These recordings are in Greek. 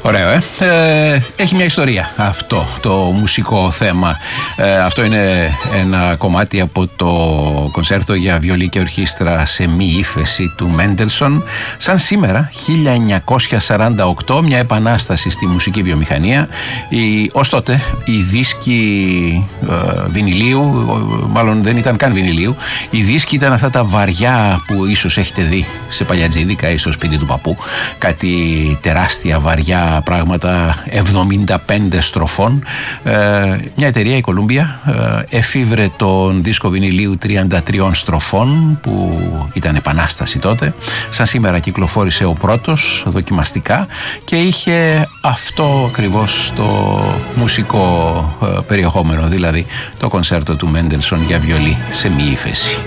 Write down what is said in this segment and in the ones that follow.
Ωραίο, έχει μια ιστορία αυτό το μουσικό θέμα. Αυτό είναι ένα κομμάτι από το κονσέρτο για βιολί και ορχήστρα σε μη ύφεση του Μέντελσον. Σαν σήμερα, 1948, μια επανάσταση στη μουσική βιομηχανία. Ως τότε οι δίσκοι βινιλίου, μάλλον δεν ήταν καν βινιλίου, οι δίσκοι ήταν αυτά τα βαριά που ίσως έχετε δει σε παλιατζίδικα ή στο σπίτι του παππού. Κάτι τεράστια βαριά πράγματα 75 στροφών. Μια εταιρεία, η Κολούμπια, εφήβρε τον δίσκο βινιλίου 33 στροφών που ήταν επανάσταση τότε. Σαν σήμερα κυκλοφόρησε ο πρώτος δοκιμαστικά και είχε αυτό ακριβώς το μουσικό περιεχόμενο, δηλαδή το κονσέρτο του Μέντελσον για βιολί σε μη ύφεση.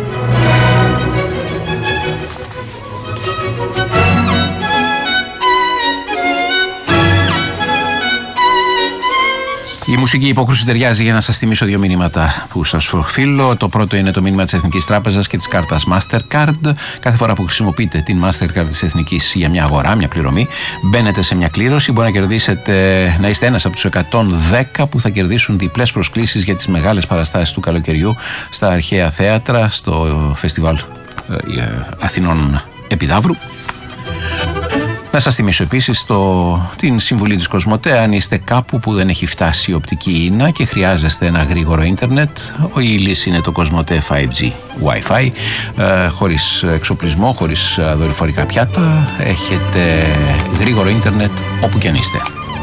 Η μουσική υπόκρουση ταιριάζει για να σας θυμίσω δύο μηνύματα που σας οφείλω. Το πρώτο είναι το μήνυμα της Εθνικής Τράπεζας και της κάρτας Mastercard. Κάθε φορά που χρησιμοποιείτε την Mastercard της Εθνικής για μια αγορά, μια πληρωμή, μπαίνετε σε μια κλήρωση. Μπορεί να κερδίσετε, να είστε ένας από τους 110 που θα κερδίσουν διπλές προσκλήσεις για τις μεγάλες παραστάσεις του καλοκαιριού στα αρχαία θέατρα, στο Φεστιβάλ Αθηνών Επιδαύρου. Να σας θυμίσω επίσης την συμβουλή της Κοσμοτέ. Αν είστε κάπου που δεν έχει φτάσει η οπτική ίνα και χρειάζεστε ένα γρήγορο ίντερνετ, η λύση είναι το Κοσμοτέ 5G Wi-Fi, χωρίς εξοπλισμό, χωρίς δορυφορικά πιάτα. Έχετε γρήγορο ίντερνετ όπου και αν είστε.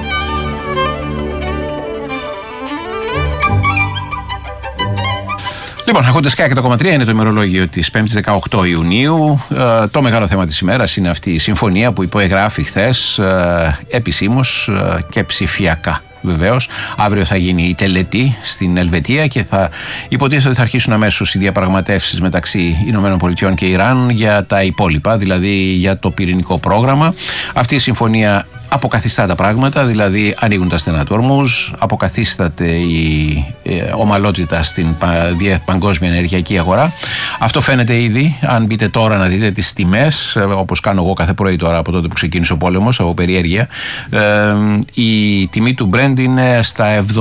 Λοιπόν, ακούτε Sky 100,3, είναι το ημερολόγιο της 5ης 18 Ιουνίου. Το μεγάλο θέμα της ημέρας είναι αυτή η συμφωνία που υπογράφει χθες επισήμως και ψηφιακά. Βεβαίως, αύριο θα γίνει η τελετή στην Ελβετία και θα υποτίθεται ότι θα αρχίσουν αμέσως οι διαπραγματεύσεις μεταξύ ΗΠΑ και Ιράν για τα υπόλοιπα, δηλαδή για το πυρηνικό πρόγραμμα. Αυτή η συμφωνία αποκαθιστά τα πράγματα, δηλαδή ανοίγουν τα στενά του Ορμούζ, αποκαθίσταται η ομαλότητα στην παγκόσμια ενεργειακή αγορά. Αυτό φαίνεται ήδη, αν μπείτε τώρα να δείτε τις τιμές, όπως κάνω εγώ κάθε πρωί τώρα από τότε που ξεκίνησε ο πόλεμος, από περιέργεια. Η τιμή του Brent είναι στα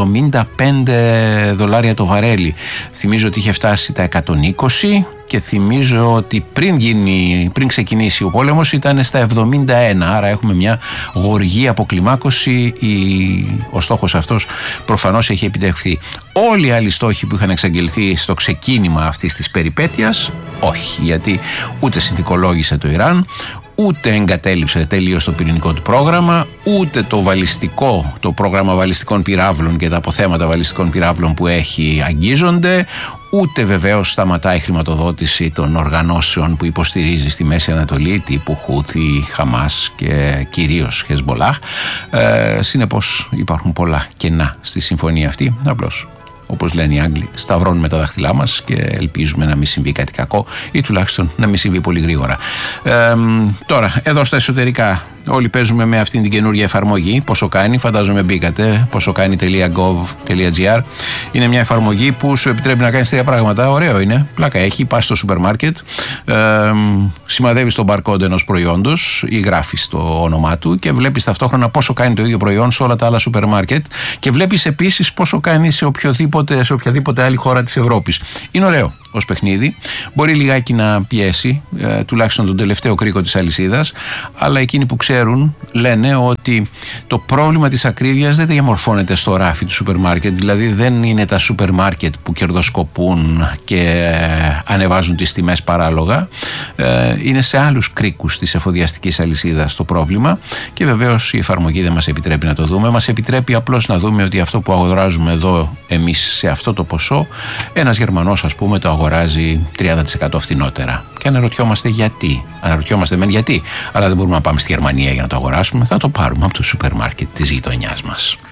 $75 το βαρέλι. Θυμίζω ότι είχε φτάσει τα 120 και θυμίζω ότι πριν ξεκινήσει ο πόλεμος ήταν στα 71, άρα έχουμε μια γοργή αποκλιμάκωση. Ο στόχος αυτός προφανώς έχει επιτευχθεί. Όλοι οι άλλοι στόχοι που είχαν εξαγγελθεί στο ξεκίνημα αυτής της περιπέτειας, όχι, γιατί ούτε συνθηκολόγησε το Ιράν, ούτε εγκατέλειψε τελείως το πυρηνικό του πρόγραμμα, ούτε το πρόγραμμα βαλιστικών πυράβλων και τα αποθέματα βαλιστικών πυράβλων που έχει αγγίζονται, ούτε βεβαίως σταματάει η χρηματοδότηση των οργανώσεων που υποστηρίζει στη Μέση Ανατολή, τύπου Χούθι, Χαμάς και κυρίως Χεσμπολάχ. Συνεπώς υπάρχουν πολλά κενά στη συμφωνία αυτή. Απλώς, όπως λένε οι Άγγλοι, σταυρώνουμε τα δάχτυλά μας και ελπίζουμε να μην συμβεί κάτι κακό ή τουλάχιστον να μην συμβεί πολύ γρήγορα. Τώρα, εδώ στα εσωτερικά, όλοι παίζουμε με αυτήν την καινούργια εφαρμογή. Πόσο κάνει, φαντάζομαι μπήκατε. Ποσοκάνει.gov.gr. Είναι μια εφαρμογή που σου επιτρέπει να κάνεις τρία πράγματα. Ωραίο είναι. Πλάκα έχει. Πας στο σούπερ μάρκετ, σημαδεύεις τον barcode ενός προϊόντος ή γράφεις το όνομά του και βλέπεις ταυτόχρονα πόσο κάνει το ίδιο προϊόν σε όλα τα άλλα σούπερ μάρκετ και βλέπεις επίσης πόσο κάνει σε οποιαδήποτε άλλη χώρα της Ευρώπης. Είναι ωραίο ως παιχνίδι. Μπορεί λιγάκι να πιέσει, τουλάχιστον τον τελευταίο κρίκο της αλυσίδας, αλλά εκείνοι που ξέρουν λένε ότι το πρόβλημα της ακρίβειας δεν διαμορφώνεται στο ράφι του σούπερ μάρκετ. Δηλαδή δεν είναι τα σούπερ μάρκετ που κερδοσκοπούν και ανεβάζουν τις τιμές παράλογα. Είναι σε άλλους κρίκους της εφοδιαστικής αλυσίδας το πρόβλημα και βεβαίως η εφαρμογή δεν μας επιτρέπει να το δούμε. Μας επιτρέπει απλώς να δούμε ότι αυτό που αγοράζουμε εδώ εμείς σε αυτό το ποσό, ένας Γερμανός ας πούμε το αγοράζει 30% φθηνότερα. Και αναρωτιόμαστε γιατί. Αναρωτιόμαστε γιατί, αλλά δεν μπορούμε να πάμε στη Γερμανία για να το αγοράσουμε. Θα το πάρουμε από το σούπερ μάρκετ της γειτονιάς μας.